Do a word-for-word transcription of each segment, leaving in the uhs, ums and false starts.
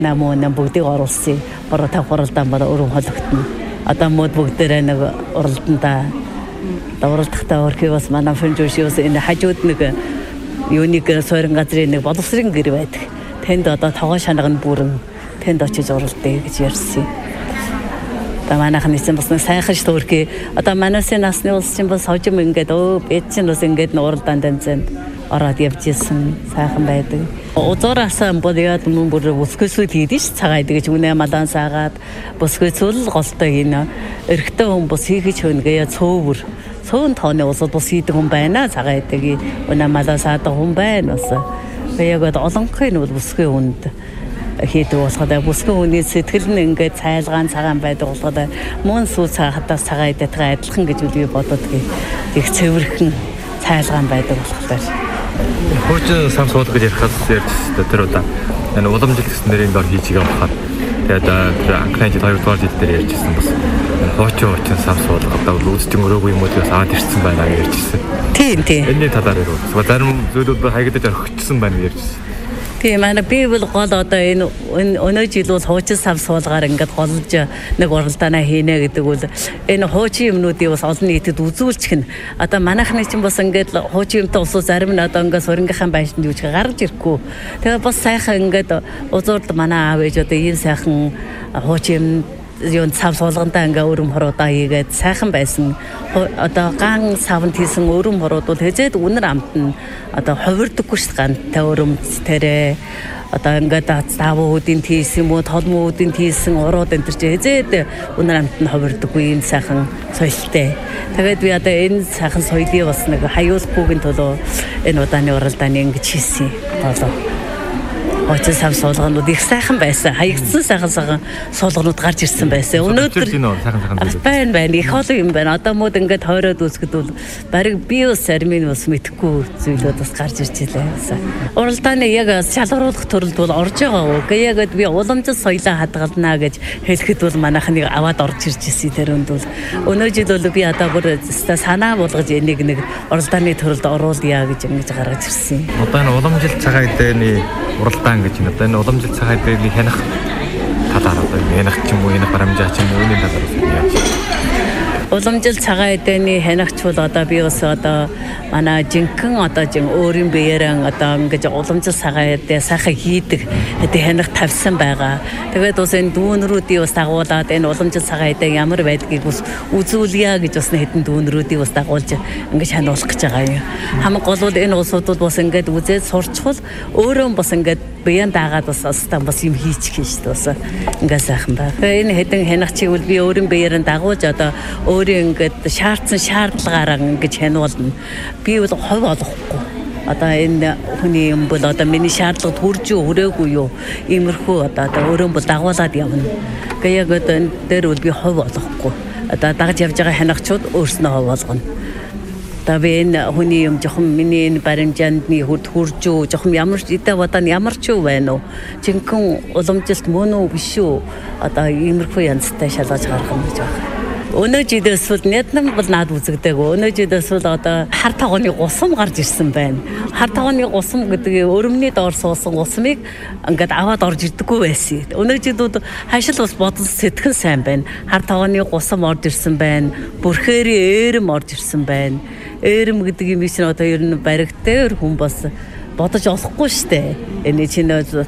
Намуун бүгдийг оруулсан. Бороо хуралдаан бороо өрөө хологтно. Одоо мод бүгдээрээ нэг уралдантаа уралдахдаа өрхий бас манай фэнжүүшээс энэ хажууд нэг юуник сойрон газрын нэг боловсрын гэр байдаг. Тэнд одоо тогоо шанаг нь бүрэн тэнд очиж уралдъя гэж ярьсан. Одоо манайхан эцэн бас нэг сайхан ш төрхий. Одоо манайсын насны улс чинь бас хожим ингээд өө бид чинь бас ингээд уралдаан тэнцэнд ороод явж исэн сайхан байдаг. Узуураасаа бодоод мөн бүр бүсгүйсүүд хийдэж цагаад гэж үнэ малан саагаад бүсгүйсүүл голтой гинэ. Эрэгтэй хүн бус хийгэж хөнгээ цөөвөр. Цөөн тооны усад бус хийдэг хүн байна цагаад гээ. Үнэ малан саадаг хүн байна ус. Тэгээд олонхын бол бүсгүй хүнд хийдэг болохоо бүсгүй хүний сэтгэл нь ингээд цайлгаан цагаан байдаг болохоо мөн сүү цагаатаас цагаад байдаг адилхан гэж үгүй бододгийг. Их цэвэрхэн цайлгаан байдаг болохоор. Хуучин сам суулга гэж ярихаас ярьж тэр удаа энэ уламжлалт гэсэн нэрийн дор хийж байгаа болохоор тэгээд тэр анхны жил хоёр дугаар жил дээр ярьжсэн бас хуучин хуучин сам суулга одоо үзтэн өрөөгүй юм уу гэж аваад ирсэн байна гэж ярьжсэн. Тийм тийм. Энэний талаар ярив. Зарим зүйлүүд хаягдаж орхигдсан байна гэж ярьжсэн. Тийм манай би бол гол одоо энэ өнөө жил бол хуучин сав суулгаар ингээд голж нэг уралдаанаа хийнэ гэдэг бол энэ хуучин юмнуудыг бас олон нийтэд үзүүлчих нь одоо манайхны чинь бас ингээд хуучин юмтай усуу зарим нь одоо ингээд сурингийнхаа байшинд юуч гарч ирэхгүй. Тэгээ бас сайхан ингээд узуурд манай аав ээж одоо ийм сайхан хуучин юм сав суулгандаа ингээ өрөм хоруудаа хийгээд сайхан байсан. Одоо ган савнд хийсэн өрөм хорууд бол хэзээд үнэр амтна одоо хувирдаггүй ш гантай өрөм тэрэ одоо ингээ заавуудын тийсэн юм уу толмуудын тийсэн урууд энэ төр хэзээд үнэр амтна хувирдаггүй юм сайхан соёлтой. Тэгээд би одоо энэ сайхан соёлыг бас нэг хаяулахгүйн төлөө энэ удааны уралдааны ингэж хийсэн. Одоо Хуучин сав суулганууд их сайхан байсан. Хаягдсан сайхан сайхан суулганууд гарч ирсэн байсан. Өнөөдөр байна байна. Их олон юм байна. Одоо мод ингээд хойроод үзэхэд бол бариг би бас армин бас мэдхгүй зүйлүүд бас гарч ирж илээ. Уралдааны яг шалгаруулах төрөлд бол орж байгаа. Гэхдээ яг би уламжлалт соёлоо хадгалнаа гэж хэлэхэд бол манайхныг аваад орж ирж ирсэн тэрөнд бол өнөө жил бол би одоо бүр санаа болгож энийг нэг уралдааны төрөлд оруулъя гэж ингэж гаргаж ирсэн. Одоо энэ уламжлалт цагаан эдний уралдаан гэж байна. Одоо энэ уламжлалт цагаан эдний хянах талаар одоо хянах ч юм уу, хянах барамжаа ч юм уу үүний талаар яаж уламжлалт цагаан эдний хянагч бол одоо би бас одоо манай жинхэнэ одоо жин өөрийн биеэрээ одоо ингэж уламжлалт цагаан эдээ сайхан хийдэг эдээ хянах тавьсан байгаа. Тэгээд бас энэ дүүнрүүдийг бас дагуулад энэ уламжлалт цагаан эдээ ямар байдгийг бас үзүүлье гэж бас хэдэн дүүнрүүдийг бас дагуулж ингэж хянуулах гэж байгаа юм. Хамаг гол бол энэ улсууд бас ингэж үзээд сурчвал өөрөө бас ингэж биян дагаад бас астан бас юм хийчих юм шүү дээ. Бас ингээ сайхан байна. Энэ хэдэн хянагчийг бол би өөрийн биеэрээ дагуулж одоо өөрийн ингээд шаардсан шаардлагаараа ингэж хянуулна. Би бол хов олохгүй. Одоо энэ хүний юм бол одоо миний шаардлагад хүрж юу хүрээгүй юу иймэрхүү одоо өөрөө бол дагуулад явна. Гэхдээ яг одоо энэ дээр бол би хов олохгүй. Одоо дагж явж байгаа хянагчууд өөрснөө хов олгоно. Тавь энэ хүний юм жоохон миний энэ баримжаандны хүрд хүрж юу жоохон ямар идэ бодоо ямар ч юу байна уу? Жинхэнэ уламжлалт мөн үү биш үү? Одоо иймэрхүү янзтай шалгаж гаргах юм гэж байна. Өнөө жидээс бол няднам бол наад үзэгдэг. Өнөө жидээс бол одоо хар тогооны гусам гарч ирсэн байна. Хар тогооны гусам гэдэг өрөмний доор суусан гусмыг ингээд аваад орж ирдэггүй байсан. Өнөө жидүүд хашил бас бодол сэтгэн сайн байна. Хар тогооны гусам орж ирсэн байна. Бүрхээрийн ээрэм орж ирсэн байна. Ээрэм гэдэг юм чинь одоо ер нь баригтай хүн бас бодож олохгүй штэ. Энэ чинь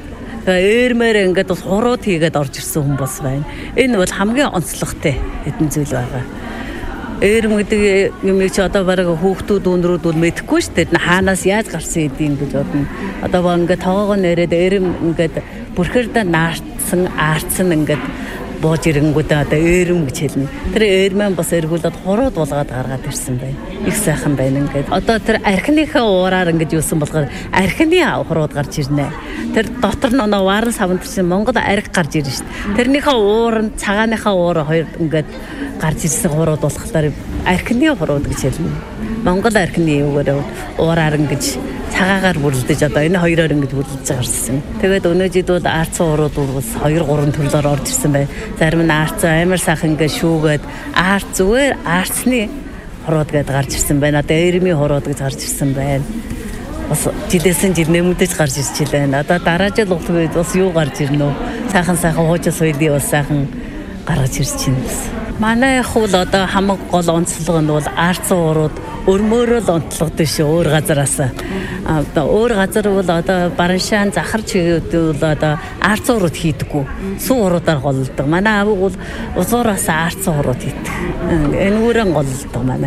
ээрмээр ингээд бас хурууд хийгээд орж ирсэн хүн бас байна. Энэ бол хамгийн онцлогтой хэдэн зүйл байгаа. Ээрм гэдэг юм чи одоо бараг хүүхдүүд өндрүүд бол мэдэхгүй штэ. Хаанаас яаж гарсан эдийн гэж бодно. Одоо ингээд тоогоо нэрээд ээрм ингээд бүрхэрдээ наартсан, аартсан ингээд бууж ирэнгүүтээ одоо ээрм гэж хэлнэ. Тэр ээрмэн бас эргүүлээд хурууд болгоод гаргаад ирсэн байна. Их сайхан байна ингээд. Одоо тэр архиныхаа уураар ингээд юусан болохоор архины хурууд гарч ирнэ. Тэр дотор нь нөө варан савнд чинь Монгол арх гарч ирнэ шүү дээ. Тэрнийхээ уур нь цагааныхаа уур хоёр ингээд гарч ирсэн хурууд болохоор архины хурууд гэж хэлнэ. Монгол архины юугаар уураар ингээд цагаагаар бүрлдэж одоо энэ хоёроор ингэж бүрлдэж гарсан. Тэгээд өнөө жид бол арцсан урууд бол хоёр гурван төрлөөр орж ирсэн байна. Зарим нь арцсан амар сайхан ингэ шүүгээд арц зүгээр арцны хурууд гэдээ гарч ирсэн байна. Одоо эрмийн хурууд гэж гарч ирсэн байна. бас жилээсэн жил нэмэгдэж гарч ирж байна. Одоо дараа жил болох үед бас юу гарч ирнэ үү? Сайхан сайхан хуучин соёлын бас сайхан гаргаж ирж байна. Манай хул одоо хамаг гол онцлог нь бол арцсан урууд өрмөөрөө л онцлогдсон шүү өөр газараас. Одоо өөр газар бол одоо бараншаан захар чигээд бол одоо арцсан урууд хийдэггүй. Сүү уруудаар голлдог. Манай аав бол узуураас арцсан урууд хийдэг. Энэ үрэн голлдог манай.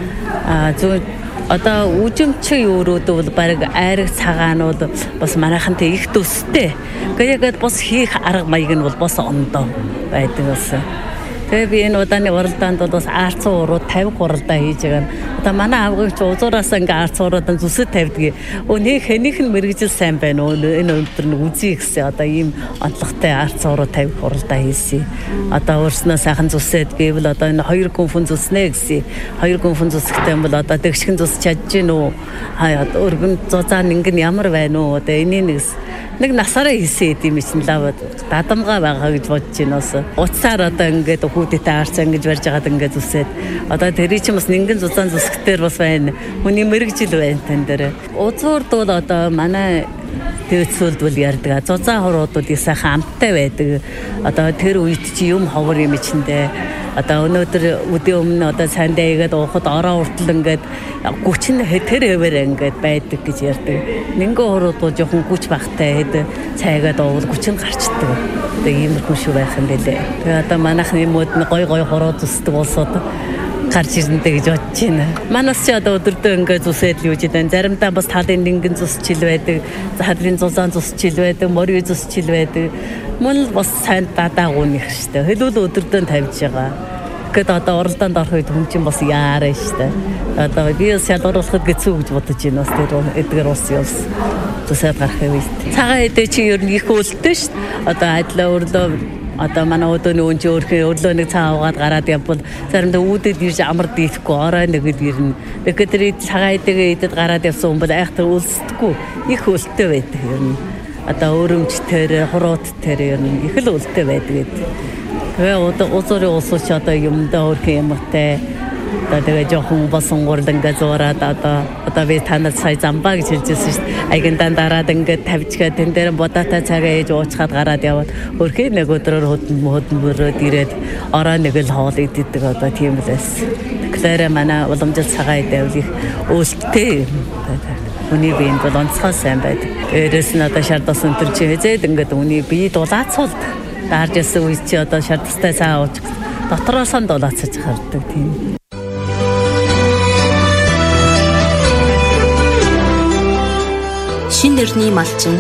А зөв одоо үжимчийн өрөөд бол баг айраг цагаанууд бас манайхантай их төстэй. Гэхдээ бас хийх арга маяг нь бол бас ондоо байдаг гэсэн. Тэгээ би энэ удааны уралдаанд бол бас арцсан урууд тавих уралдаа хийж байгаа. Одоо манай аавгын ч узуураас ингээ арцсан уруудаа зүсэд тавьдаг. Өө хэнийх нь мэрэгжил сайн байна уу? Энэ өндөр нь үзье гэсэн. Одоо ийм онцлогтой арцсан урууд тавих уралдаа хийсэн. Одоо өөрснөө сайхан зүсээд би бол одоо энэ хоёр гүнфэн зүснэ гэсэн. Хоёр гүнфэн зүсэхтэй юм бол одоо дэгшхэн зүсч чадж гин үү? Хаа одоо өргөн зузаан ингэн ямар байна уу? Одоо энийг нэгс нэг насаараа хийсэн юм чинь лавад дадамгаа байгаа гэж бодож байна ус. Уцаар одоо ингээд хүүдэтэй арцаа ингэж барьж байгаад ингээд зүсээд одоо тэрий чинь бас нэгэн зузаан зүсгтэр бас байна. Хүний мэрэгжил байна тань дээр. Узуурд бол одоо манай төвцөлд бол ярьдаг. Зузаан хурууд бол их сайхан амттай байдаг. Одоо тэр үед чи юм ховор юм чиндээ. Одоо өнөөдөр өдөө өмнө одоо сандаа игээд уухад ороо уртал ингээд гүч нь тэр хэвээр ингээд байдаг гэж ярьдаг. Нэнгэн хурууд бол жоохон гүч багтай хэд цайгаад уувал гүч нь гарчдаг. Одоо иймэрхүү шүү байх юм бэлээ. Тэгээ одоо манайхны мод нь гой гой хурууд зүсдэг улсууд гарч ирнэ гэж бодож байна. Манайс ч одоо өдөртөө ингээд зүсээд л юуж байна. Заримдаа бас талын нингэн зүсчил байдаг. Хадрын зузаан зүсчил байдаг, морийн зүсчил байдаг. Мөн л бас сайн дадаагүй нэх штэ. Хэлүүл өдөртөө тавьж байгаа. Гэт одоо уралдаанд орох үед хүн чинь бас яарэ штэ. Одоо би шалгаруулахад гэцүү гэж бодож байна. Бас тэр эдгээр ус ёс зүсээд гарах юм штэ. Цагаан эдээ чи ер нь их үлдэн штэ. Одоо айдлаа өрлөө одоо манай өдөөний үн чи өөрхөн өрлөө нэг цаа угаад гараад явбал заримдаа үүдэд ирж амар дийлэхгүй орой нэгэд ирнэ. Тэгэхээр тэр цагаан эдэгээ идэд гараад явсан хүн бол айхтар үлсдэггүй их үлдтэй байдаг ер нь. Одоо өрөмжтөр, хурууттэр ер нь их л үлдтэй байдаг гэдэг. Тэгээ одоо узуурын улсууч одоо юмдаа өөрхөн юмтай одоо тэгээ жоохон басан гурал ингээ зуураад одоо одоо би танад сая замбаа гэж хэлжсэн шүү дээ. Аягндан дараад ингээ тавьчихаа тэн дээр бодаатай цагаа ээж уучгаад гараад яваад өөрхөн нэг өдрөөр хөдөн хөдөн бүрээд ирээд ороо нэг л хоол иддэг одоо тийм л байсан. Тэгэхээр манай уламжлалт цагаа идэв их өлттэй хүний биенд бол онцгой сайн байдаг. Дээрээс нь одоо шардас өнтөр чи хэзээд ингээд хүний бие дулаацуулд даарж ясан үе чи одоо шардастай цаа ууч дотроос нь дулаацаж хардаг тийм. Шин нэрний малчин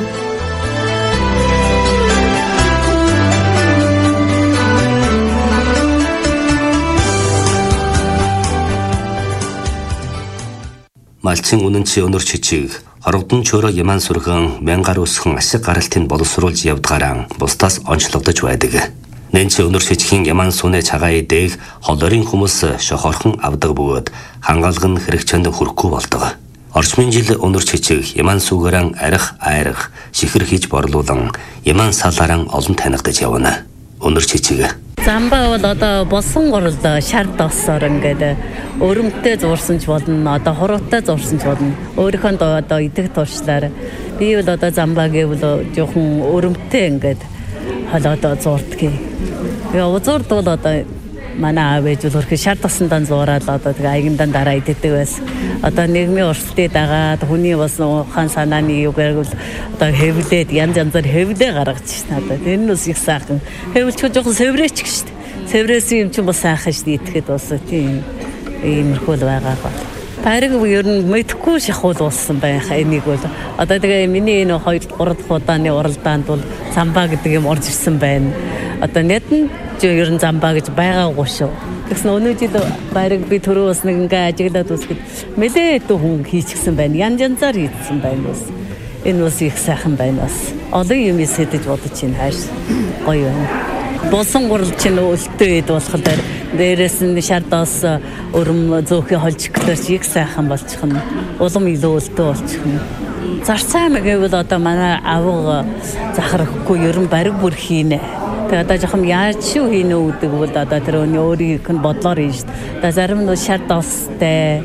Малчин үнэн чи өнөр чичиг орогдон чөөрө яман сүргэн мянгаар өсгөн ашиг гаралтыг боловсруулж явдгаараа бусдаас онцлогдож байдаг. Нэн чи өнөр чичгийн яман сүнэ цагаа идээх холорын хүмүүс шохорхон авдаг бөгөөд хангаалга нь хэрэгчэнд хүрэхгүй болдог. Орчмын жил өнөр чичиг яман сүгэрэн арих айрах шихэр хийж борлуулан яман салаараа олон танигдаж явна. Өнөр чичиг замбаа бол одоо болсон гуралд шар доосоор ингээд өрөмтэй зурсан ч болно, одоо хуруутай зурсан ч болно. Өөрийнхөө одоо идэх туршлаар би бол одоо замбаа гэвэл жоохон өрөмтэй ингээд холиодоо зурдаг. Тэгээ узуурд бол одоо манай аав ээж бол хөрхи шар доосондоо зураад одоо тэгээ аягндан дараа иддэг байсан. Одоо нийгмийн урсгалыг дагаад хүний бас ухаан санааны юугаар бол одоо хэвлээд янз янзаар хэвлээ гаргаж шин одоо тэр нь бас их сайхан. Хэвлчих жоохон сэврээч гэж штэ. Сэврээсэн юм чинь бас сайхан штэ идэхэд бас тийм иймэрхүү л байгаа ба. Париг ер нь мэдхгүй шахуул болсон байх энийг бол одоо тэгээ миний энэ хоёр гурав дахь удааны уралдаанд бол замбаа гэдэг юм орж ирсэн байна. Одоо нэдэн ер нь замбаа гэж байгаагүй шүү. Тэгсэн өнөө жил париг би түрүү бас нэг ингээ ажиглаад үзэхэд нэлээд хүн хийчихсэн байна. Янз янзаар хийсэн байна бас. Энэ бас их сайхан байна бас. Олон юм сэдэж бодож чинь хааш гоё байна. Болсон гурал чинь өлтөө ид болох дээрээс нь шардаас өрөм зөөхий холж гэлэрч их сайхан болчих нь улам илүү өлтөө болчих нь зарцаа гэвэл одоо манай авга захарахгүй ер нь бариг бүр хийнэ. Тэгээ одоо жоохон яаж шүү хийнэ гэдэг бол одоо тэр өөрийнх нь бодлоор хийж. Одоо зарим нь шардастай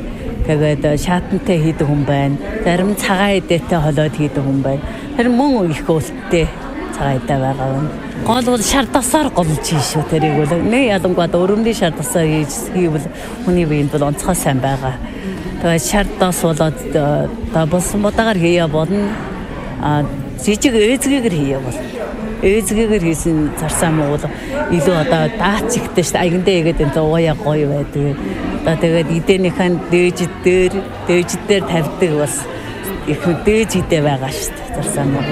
Тэгээд шаатантай хийдэг хүн байна. Зарим цагаан эдээтэй холоод хийдэг хүн байна. Тэр мөн их өлттэй цагаан эдээ байгаа юм. Гол бол шар тасаар голж хийш үү тэрийг бол нэг ялангуяа өрөмний шар тасаа хийвэл хүний биед бол онцгой сайн байгаа. Тэгээд шар тас болоод та болсон бодаагаар хийя болно. А жижиг ээзгээр хийя болно. Ээзгээр хийсэн зарсаам бол илүү одоо даач ихтэй шүү дээ. Аяндаа игээд энэ ууя гоё байдаг. Одоо тэгээд эдээнийхэн дээж дээр дээж дээр тавьдаг бас их дээж идэ байгаа шүү дээ. Зарсаам бол.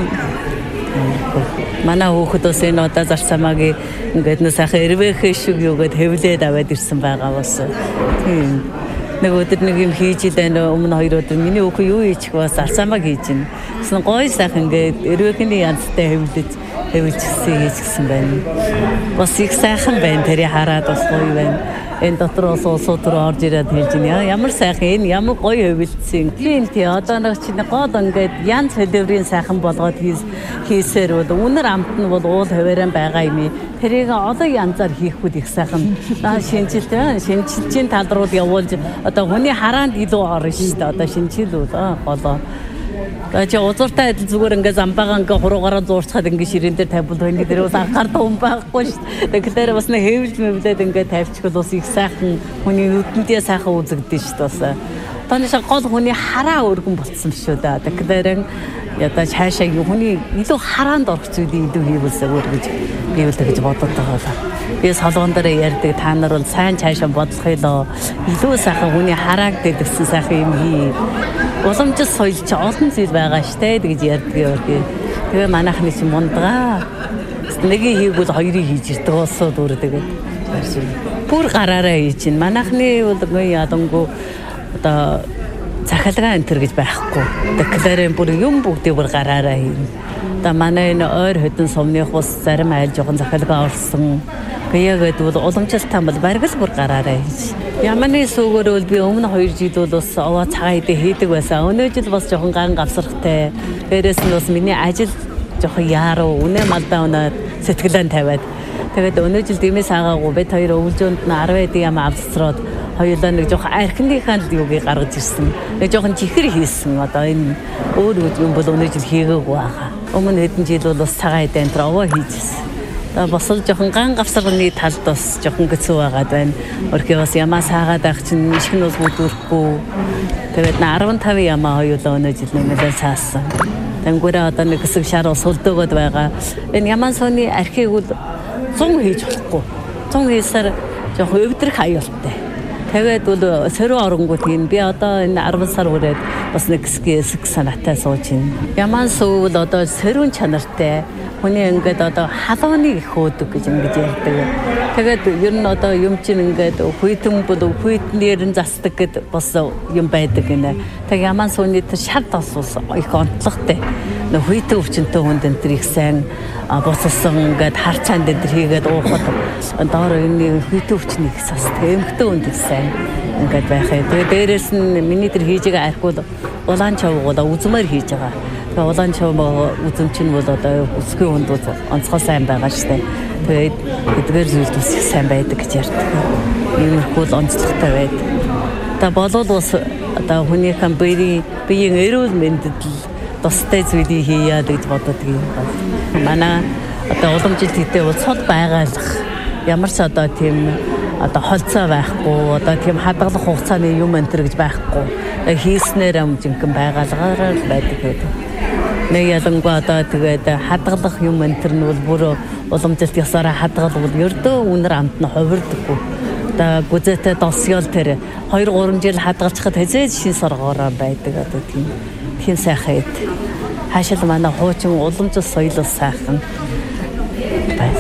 Манай хүүхдөөс энэ одоо зарсамаагийн ингээд нөө сайхан эрвэхэ шиг юугээд хэвлээд аваад ирсэн байгаа бас. Тийм. Нэг өдөр нэг юм хийж идэнэ өмнө хоёр өдөр миний хүүхэн юу хийчих бас зарсамааг хийж гин. Гэсэн гоё сайхан ингээд эрвэхний янзтай хэвлэж хэвлжсэн хийчихсэн байна. Бас их сайхан байна. Тэрийг хараад бас гоё байна. Энэ дотроос улсууд руу орж ирээд хэлж байна. Ямар сайхан энэ ямар гоё хөвөлдсөн. Тийм тий одоо нэг чинь гол ингээд янз хэлбэрийн сайхан болгоод хийсээр бол үнэр амт нь бол уул хувааран байгаа юм. Тэрийг олон янзаар хийхгүй их сайхан. Аа шинжилтэй шинжилтийн тал руу явуулж одоо хүний хараанд илүү орно шүү дээ. Одоо шинжил бол голоо. Тэгэж узууртай адил зүгээр ингээ замбаага ингээ хуруугаараа зуурчхад ингээ ширээн дээр тавьбал энэ дээр бас анхаар том байхгүй шүү дээ. Тэгэхээр бас нэг хэвлж мөвлөд ингээ тавьчихвал бас их сайхан хүний нүдэндээ сайхан үзэгдэн шүү дээ бас. Таны шиг гол хүний хараа өргөн болцсон шүү дээ. Тэгэхээр ядаж хаашаа хүний илүү хараанд орох зүйлийг илүү хийвэлсэ өөр гэж бивэл тэгж бодоод байгаа. Би солгон дээр ярьдаг та нар бол сайн цаашаа бодлох ёлоо. Илүү сайхан хүний харааг дэдгсэн сайхан юм хий. Уламжлал соёл чи олон зүйл байгаа штэ гэж ярьдаг юм. Тэгээ манайхны чи мундгаа. Нэгийг хийгвэл хоёрыг хийж ирдэг болсоо дүүр тэгээд. Бүр гараараа хийж чинь. Манайхны бол ядангу одоо цахилгаан энтер гэж байхгүй. Тэгэхээр бүр юм бүгдийг бүр гараараа хийнэ. Одоо манай энэ ойр хөдөн сумных ус зарим айл жоохон цахилгаан орсон. Гэягээд бол уламжлалтай бол бараг л бүр гараараа хийж. Яманы сүүгээр бол би өмнө хоёр жил бол бас овоо цагаан идэ хийдэг байсан. Өнөө жил бас жоохон ган гавсрахтай. Дээрээс нь бас миний ажил жоохон яаруу үнэ малдаа өнөө сэтгэлэн тавиад. Тэгээд өнөө жил дэмээс агаагүй бид хоёр өвлжөөнд нь арав эд юм авцраад хоёулаа нэг жоохон архиныхаа л юугийг гаргаж ирсэн. Нэг жоохон чихэр хийсэн. Одоо энэ өөр юм бол өнөө жил хийгээгүй байгаа. Өмнө хэдэн жил бол бас цагаан идэ энэ овоо хийжсэн. Босол жоохон ган гавсарганы талд бас жоохон хэцүү байгаад байна. Өөрхий бас ямаа саагаад байх чинь ишгэн ус бүдүүрхгүй. Тэгээд арван таван ямаа хоёулаа өнөө жил нэмэлээ цаасан. Тэнгүүрээ одоо нэг хэсэг шар ус хөлдөөгд байгаа. Энэ ямаан сууны архийг бол зун хийж болохгүй. Зун хийсээр жоохон өвдрөх аюултай. Тэгээд бол сөрөө оронгууд юм. Би одоо энэ арван сар хүрээд бас нэг хэсэг санаатай сууж байна. Ямаан суу бол одоо сөрөөн чанартай. Хүний ингээд одоо халууныг их өөдөг гэж ингэж ярьдаг. Тэгээд ер нь одоо юм чинь ингээд хүйтэн бол хүйтнээр нь засдаг гэд бас юм байдаг гинэ. Тэг ямаан сууны тэр шар тас ус их онцлогтой. Нэ хүйтэн өвчнөд хүнд энэ төр их сайн буцалсан ингээд хар цаанд энэ төр хийгээд уухад доор энэ хүйтэн өвчнийг сасдаг. Эмхтэн хүнд их сайн ингээд байхаа. Тэгээд дээрээс нь миний тэр хийж байгаа архиуд улаан чавгууд үзмээр хийж байгаа. Улаан чавмаа үзэмч нь бол одоо өсгөө хүнд онцгой сайн байгаа штэ. Тэгээд эдгээр зүйлд бас их сайн байдаг гэж ярьдаг. Иймэрхүү л онцлогтой байдаг. Та болоод бас одоо хүнийхэн биеийн биеийн эрүүл мэндэд л тустай зүйлийг хийя гэж боддог юм байна. Манай одоо уламжлалт хийдэ бол цод байгаалах. Ямар ч одоо тийм одоо холцоо байхгүй, одоо тийм хадгалах хугацааны юм энтер гэж байхгүй. Хийснээр юм жинхэнэ байгаалгаар л байдаг гэдэг. Нэг ялангуяа одоо тэгээд хадгалах юм энтер нь бол бүр уламжлалт ясаараа хадгалвал ердөө үнэр амт нь хувирдаггүй. Одоо гүзэтэй досёл тэр хоёр гурван жил хадгалчихад хэзээ шин соргоороо байдаг одоо тийм тийм сайхан эд. Хаашаал манай хуучин уламжлалт соёл сайхан байна.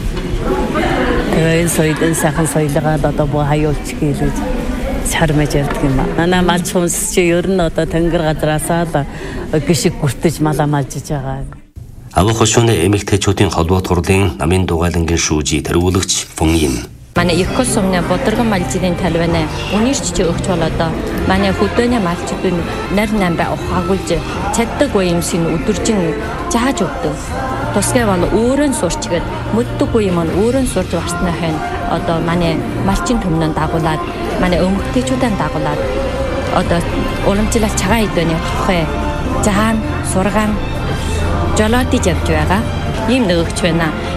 Тэгээд энэ соёл энэ сайхан соёлоо одоо боо хаяулчих гэлээ. Чармэж ярьдаг юм аа. Манай малч хүмүүс чи ер нь одоо тэнгэр газраасаа л гişиг гүртэж малаа малжиж байгаа. Авах хошууны эмэгтэйчүүдийн холбоо турлын намын дугаалангийн шүүжи тэргүүлэгч Фон Ин. Манай их сумны бодоргон малжидын талбайна үнэрч чи өгч болоод манай хөдөөний малчдын нар намбай ухаагуулж чаддаг юм шиг өдөржин зааж өгдөг. тусгай бол өөрөө нь сурчгээд мэддэггүй юм нь өөрөө нь сурч барсны хань одоо манай малчин төмнөнд дагуулад манай өмгтөчүүдэн дагуулад одоо уламжлалт цагаан эдвэний тухай жаан сургаан жолоодж явж байгаа юм нөгөөч байна.